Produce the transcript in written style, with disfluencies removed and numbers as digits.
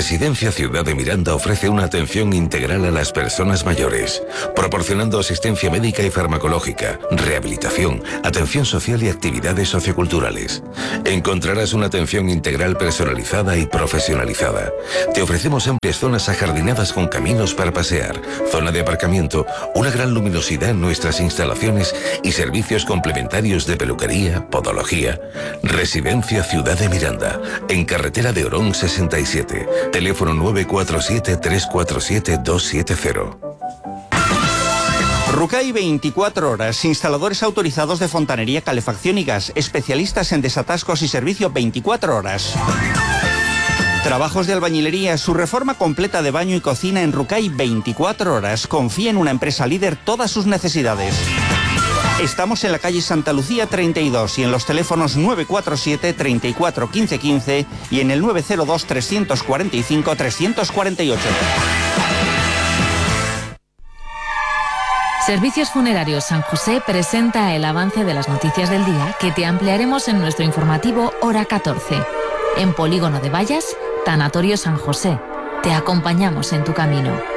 Residencia Ciudad de Miranda ofrece una atención integral a las personas mayores, proporcionando asistencia médica y farmacológica, rehabilitación, atención social y actividades socioculturales. Encontrarás una atención integral personalizada y profesionalizada. Te ofrecemos amplias zonas ajardinadas con caminos para pasear, zona de aparcamiento, una gran luminosidad en nuestras instalaciones y servicios complementarios de peluquería, podología. Residencia Ciudad de Miranda, en carretera de Orón 67, teléfono 947-347-270. Rucay 24 horas, instaladores autorizados de fontanería, calefacción y gas, especialistas en desatascos y servicio 24 horas. Trabajos de albañilería, su reforma completa de baño y cocina en Rucay 24 horas. Confía en una empresa líder todas sus necesidades. Estamos en la calle Santa Lucía 32 y en los teléfonos 947 34 15 15 y en el 902 345 348. Servicios Funerarios San José presenta el avance de las noticias del día que te ampliaremos en nuestro informativo Hora 14. En Polígono de Vallas, Tanatorio San José. Te acompañamos en tu camino.